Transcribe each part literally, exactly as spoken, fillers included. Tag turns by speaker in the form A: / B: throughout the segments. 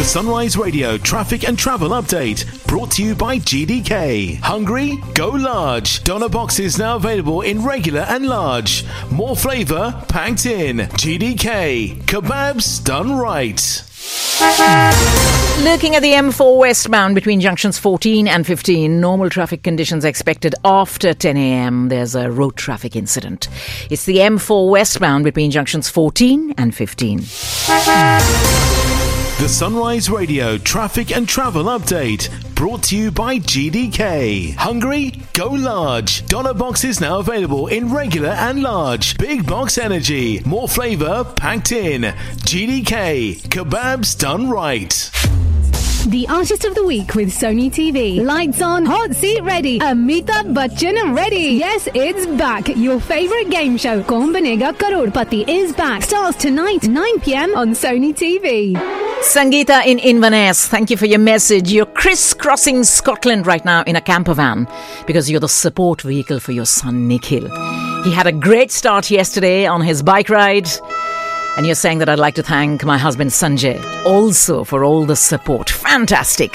A: The Sunrise Radio traffic and travel update brought to you by G D K. Hungry? Go large. Doner boxes now available in regular and large. More flavour packed in. G D K. Kebabs done right.
B: Looking at the M four westbound between junctions fourteen and fifteen, normal traffic conditions expected after ten a.m. There's a road traffic incident. It's the M four westbound between junctions fourteen and fifteen.
A: The Sunrise Radio traffic and travel update brought to you by G D K. Hungry? Go large. Doner boxes now available in regular and large. Big box energy. More flavour packed in. G D K. Kebabs done right.
C: The Artist of the Week with Sony T V. Lights on, hot seat ready. Amitabh Bachchan ready. Yes, it's back. Your favourite game show, Kaun Banega Crorepati, is back. Starts tonight, nine p.m. on Sony T V.
B: Sangeeta in Inverness, thank you for your message. You're crisscrossing Scotland right now in a camper van because you're the support vehicle for your son Nikhil. He had a great start yesterday on his bike ride. And you're saying that I'd like to thank my husband Sanjay also for all the support. Fantastic.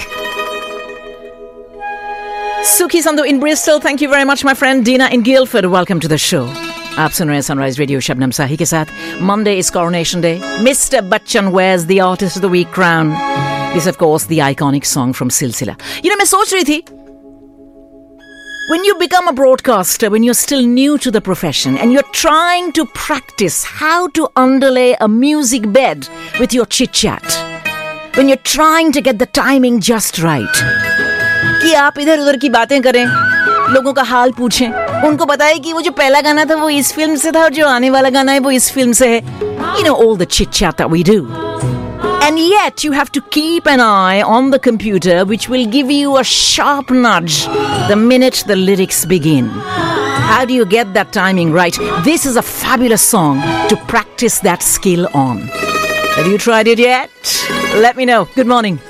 B: Suki Sandhu in Bristol, thank you very much, my friend. Dina in Guildford, welcome to the show. आप सुन रहे हैं sunrise radio Shabnam साही के साथ. Monday is Coronation Day. Mister Bachchan wears the Artist of the Week crown. This, of course, the iconic song from Silsila. You know, मैं सोच रही थी, when you become a broadcaster, when you're still new to the profession and you're trying to practice how to underlay a music bed with your chit-chat, when you're trying to get the timing just right, कि आप इधर उधर की बातें करें, लोगों का हाल पूछें, उनको बताएं कि वो जो पहला गाना था वो इस फिल्म से था और जो आने वाला गाना है वो इस फिल्म से है. You know, all the chit-chat that we do. And yet you have to keep an eye on the computer, which will give you a sharp nudge the minute the lyrics begin. How do you get that timing right? This is a fabulous song to practice that skill on. Have you tried it yet? Let me know. Good morning.